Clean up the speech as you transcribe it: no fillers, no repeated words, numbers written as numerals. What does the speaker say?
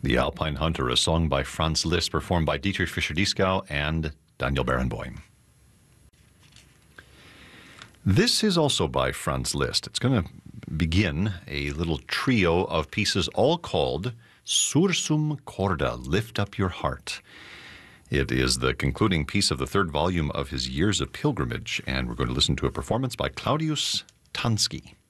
The Alpine Hunter, a song by Franz Liszt, performed by Dietrich Fischer-Dieskau and Daniel Barenboim. This is also by Franz Liszt. It's going to begin a little trio of pieces all called Sursum Corda, Lift Up Your Heart. It is the concluding piece of the third volume of his Years of Pilgrimage, and we're going to listen to a performance by Claudius Tanski.